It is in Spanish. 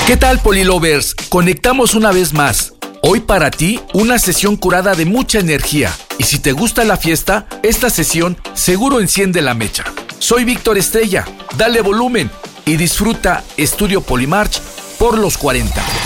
¿Qué tal, Polilovers? Conectamos una vez más. Hoy para ti, una sesión curada de mucha energía. Y si te gusta la fiesta, esta sesión seguro enciende la mecha. Soy Víctor Estrella. Dale volumen y disfruta Estudio Polymarch por los 40.